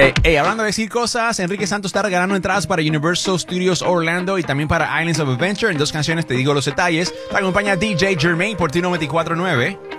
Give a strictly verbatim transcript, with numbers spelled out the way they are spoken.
Eh, eh, hablando de decir cosas, Enrique Santos está regalando entradas para Universal Studios Orlando y también para Islands of Adventure. En dos canciones te digo los detalles. Te acompaña D J Jermaine por T noventa y cuatro punto nueve.